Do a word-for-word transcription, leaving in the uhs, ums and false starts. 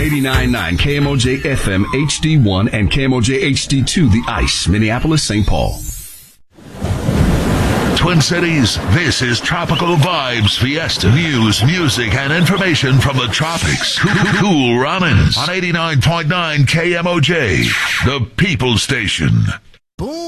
eighty-nine point nine K M O J F M H D one and K M O J H D two, The Ice, Minneapolis, Saint Paul. Twin Cities, this is Tropical Vibes Fiesta. News, music, and information from the tropics. Cool Runnings on eighty-nine point nine K M O J, the People Station.